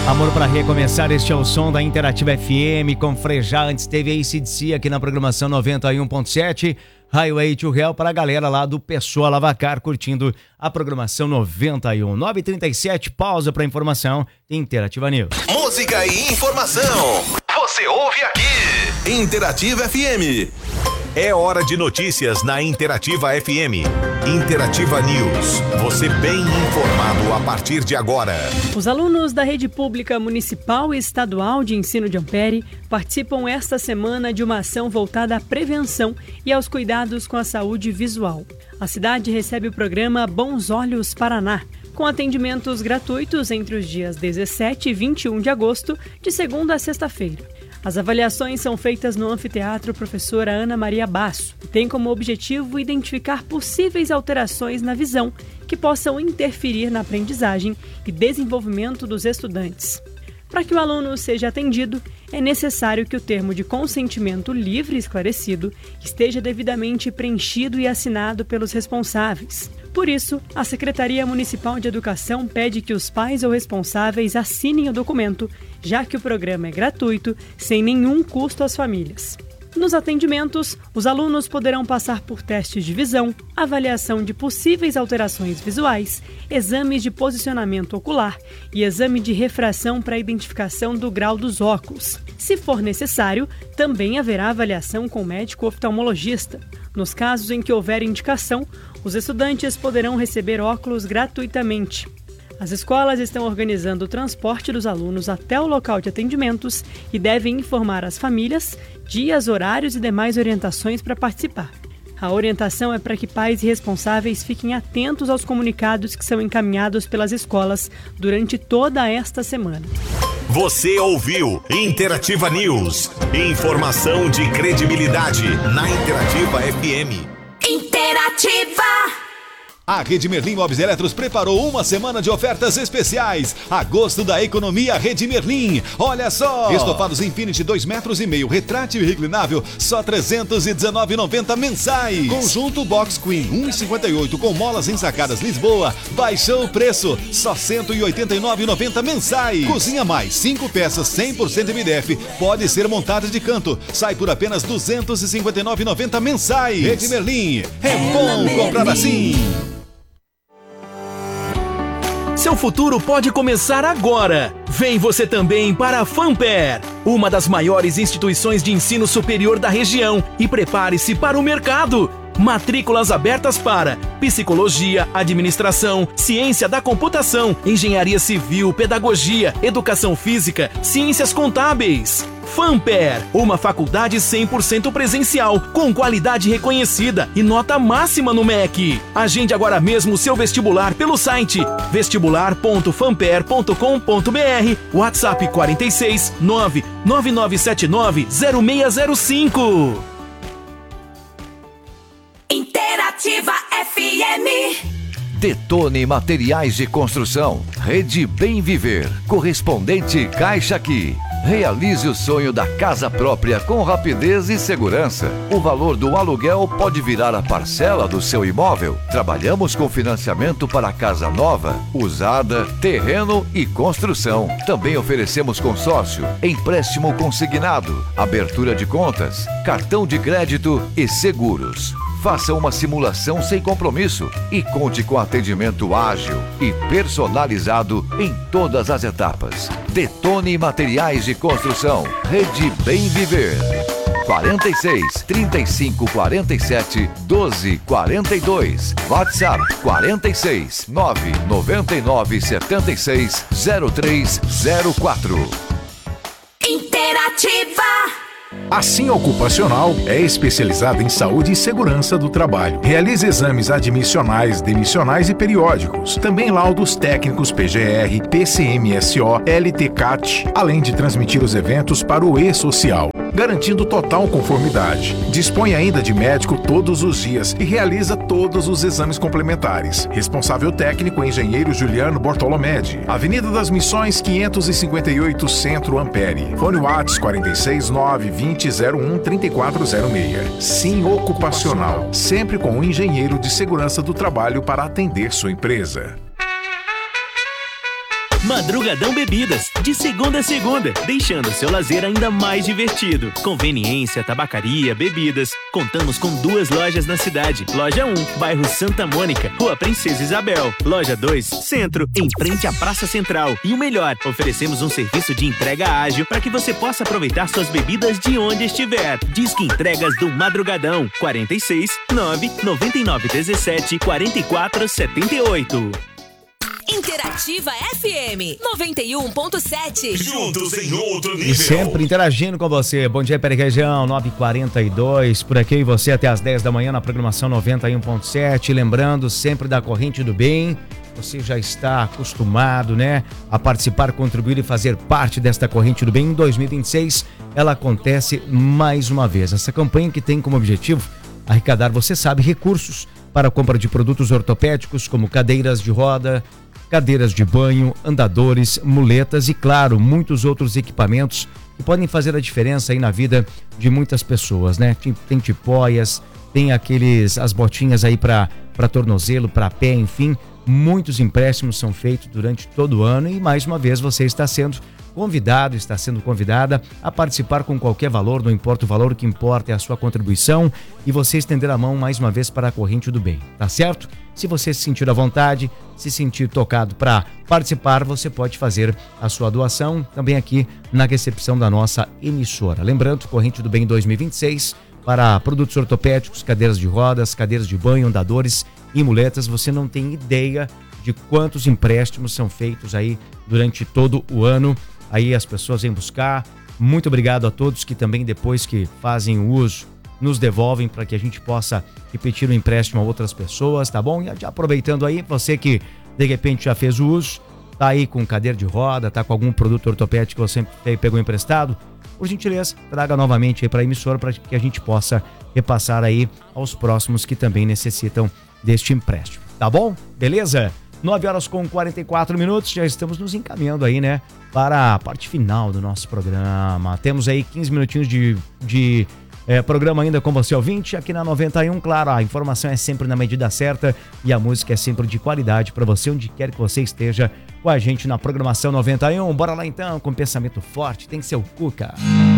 Amor para recomeçar, este é o som da Interativa FM com Frejá. Antes teve AC/DC aqui na programação 91.7, Highway to Hell para a galera lá do Pessoa Lavacar curtindo a programação 91. 9h37, pausa para informação, Interativa News. Música e informação, você ouve aqui, Interativa FM. É hora de notícias na Interativa FM. Interativa News. Você bem informado a partir de agora. Os alunos da Rede Pública Municipal e Estadual de Ensino de Ampere participam esta semana de uma ação voltada à prevenção e aos cuidados com a saúde visual. A cidade recebe o programa Bons Olhos Paraná, com atendimentos gratuitos entre os dias 17 e 21 de agosto, de segunda a sexta-feira. As avaliações são feitas no Anfiteatro Professora Ana Maria Basso e têm como objetivo identificar possíveis alterações na visão que possam interferir na aprendizagem e desenvolvimento dos estudantes. Para que o aluno seja atendido, é necessário que o termo de consentimento livre e esclarecido esteja devidamente preenchido e assinado pelos responsáveis. Por isso, a Secretaria Municipal de Educação pede que os pais ou responsáveis assinem o documento, já que o programa é gratuito, sem nenhum custo às famílias. Nos atendimentos, os alunos poderão passar por testes de visão, avaliação de possíveis alterações visuais, exames de posicionamento ocular e exame de refração para identificação do grau dos óculos. Se for necessário, também haverá avaliação com o médico oftalmologista. Nos casos em que houver indicação, os estudantes poderão receber óculos gratuitamente. As escolas estão organizando o transporte dos alunos até o local de atendimentos e devem informar as famílias dias, horários e demais orientações para participar. A orientação é para que pais e responsáveis fiquem atentos aos comunicados que são encaminhados pelas escolas durante toda esta semana. Você ouviu Interativa News. Informação de credibilidade na Interativa FM. Interativa! A Rede Merlin Móveis e Eletros preparou uma semana de ofertas especiais. Agosto da economia Rede Merlin. Olha só! Estofados Infinity 2,5 metros, retrátil e reclinável, só R$ 319,90 mensais. Conjunto Box Queen 1,58 com molas ensacadas Lisboa. Baixou o preço, só R$ 189,90 mensais. Cozinha Mais, 5 peças 100% MDF, pode ser montada de canto. Sai por apenas R$ 259,90 mensais. Rede Merlin, é bom comprar assim. Seu futuro pode começar agora. Vem você também para a FAMPER, uma das maiores instituições de ensino superior da região, e prepare-se para o mercado. Matrículas abertas para psicologia, administração, ciência da computação, engenharia civil, pedagogia, educação física, ciências contábeis. FAMPER, uma faculdade 100% presencial, com qualidade reconhecida e nota máxima no MEC. Agende agora mesmo seu vestibular pelo site vestibular.famper.com.br, WhatsApp 46 99979 0605. Interativa FM. Detone Materiais de Construção. Rede Bem Viver. Correspondente Caixa Aqui. Realize o sonho da casa própria com rapidez e segurança. O valor do aluguel pode virar a parcela do seu imóvel. Trabalhamos com financiamento para casa nova, usada, terreno e construção. Também oferecemos consórcio, empréstimo consignado, abertura de contas, cartão de crédito e seguros. Faça uma simulação sem compromisso e conte com atendimento ágil e personalizado em todas as etapas. Detone Materiais de Construção. Rede Bem Viver. 46 35 47 12 42. WhatsApp 46 999 76 0304. Interativa. A Sim Ocupacional é especializada em saúde e segurança do trabalho. Realiza exames admissionais, demissionais e periódicos. Também laudos técnicos PGR, PCMSO, LTCAT, além de transmitir os eventos para o E-Social, garantindo total conformidade. Dispõe ainda de médico todos os dias e realiza todos os exames complementares. Responsável técnico engenheiro Juliano Bortolomedi. Avenida das Missões 558 Centro Ampere. Fone WhatsApp 469 2001 3406. Sim Ocupacional, sempre com um engenheiro de segurança do trabalho para atender sua empresa. Madrugadão Bebidas, de segunda a segunda, deixando seu lazer ainda mais divertido. Conveniência, tabacaria, bebidas. Contamos com 2 lojas na cidade. Loja 1, bairro Santa Mônica, Rua Princesa Isabel. Loja 2, Centro, em frente à Praça Central. E o melhor, oferecemos um serviço de entrega ágil para que você possa aproveitar suas bebidas de onde estiver. Disque Entregas do Madrugadão, 46 9 99 17 44 78. Interativa FM 91.7. Juntos em outro nível. E sempre interagindo com você. Bom dia, Periquejão, 9h42. Por aqui, você até às 10 da manhã na programação 91.7. Lembrando sempre da Corrente do Bem. Você já está acostumado, né, a participar, contribuir e fazer parte desta Corrente do Bem. Em 2026, ela acontece mais uma vez. Essa campanha que tem como objetivo arrecadar, você sabe, recursos para a compra de produtos ortopédicos como cadeiras de roda, cadeiras de banho, andadores, muletas e, claro, muitos outros equipamentos que podem fazer a diferença aí na vida de muitas pessoas, né? Tem tipóias, tem as botinhas aí para tornozelo, para pé, enfim. Muitos empréstimos são feitos durante todo o ano e, mais uma vez, você está sendo convidada a participar com qualquer valor, não importa o valor, o que importa é a sua contribuição e você estender a mão mais uma vez para a Corrente do Bem, tá certo? Se você se sentir à vontade, se sentir tocado para participar, você pode fazer a sua doação também aqui na recepção da nossa emissora. Lembrando, Corrente do Bem 2026, para produtos ortopédicos, cadeiras de rodas, cadeiras de banho, andadores e muletas, você não tem ideia de quantos empréstimos são feitos aí durante todo o ano. Aí as pessoas vêm buscar. Muito obrigado a todos que também, depois que fazem o uso, nos devolvem para que a gente possa repetir o empréstimo a outras pessoas, tá bom? E já aproveitando aí, você que de repente já fez o uso, tá aí com cadeira de roda, tá com algum produto ortopédico que você pegou emprestado, por gentileza, traga novamente aí para a emissora para que a gente possa repassar aí aos próximos que também necessitam deste empréstimo, tá bom? Beleza? 9h44, já estamos nos encaminhando aí, né, para a parte final do nosso programa. Temos aí 15 minutinhos de programa ainda com você, ouvinte, aqui na 91. Claro, a informação é sempre na medida certa e a música é sempre de qualidade para você, onde quer que você esteja com a gente na programação 91. Bora lá então, com pensamento forte, tem que ser o Cuca.